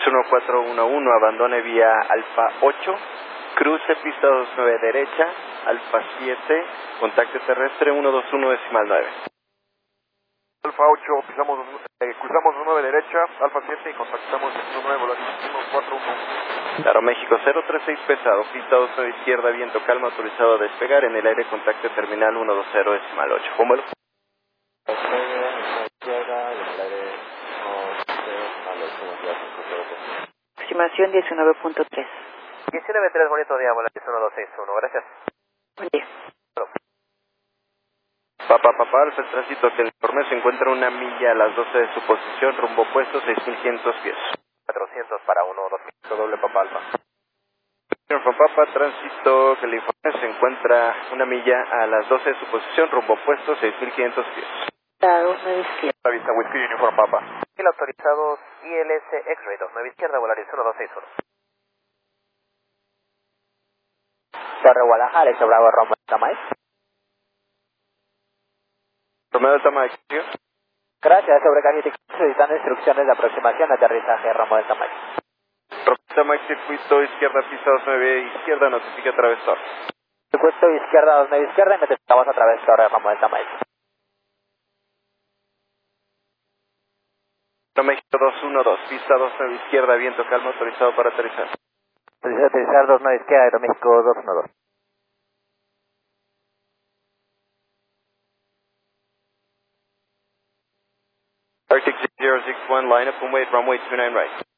1411, abandone vía Alfa 8, cruce pista 29 derecha, Alfa 7, contacto terrestre 121.9. Alfa 8, cruzamos 9 derecha, Alfa 7 y contactamos 19, volaris 141. Claro, México 036 pesado, pista 29 izquierda, viento calma, autorizado a despegar, en el aire contacto terminal 120.8. Póngalo. Aproximación 19.3. 19.3, bonito día, volaris 1261, gracias. Buen día. Papá, Alfa, el tránsito que le informé se encuentra una milla a las 12 de su posición, rumbo opuesto, 6.500 pies. 400 para 1, 2, doble Papa Alfa. Señor Papá, tránsito que le informé se encuentra una milla a las 12 de su posición, rumbo opuesto, 6.500 pies. Lado 9 izquierda. La vista Whisky Uniform Papa. El autorizados ILS X-Ray 29 izquierda, volaris 1261. Torre Guadalajara, eso Bravo Romeo Tamay. Romeo del Tamayo. Gracias, sobre Cajete, solicitando instrucciones de aproximación, aterrizaje Romeo del Tamayo. Romeo del Tamayo, circuito izquierda, pista 29 izquierda, notifica atravesor. Circuito izquierda, 29 izquierda, y necesitamos a través de Torre Romeo del Tamayo. México 212, pista 29 izquierda, viento calma, autorizado para aterrizar. Autorizado a aterrizar 29 izquierda, Aeroméxico 212. Arctic 061, line up and wait, runway 29 right.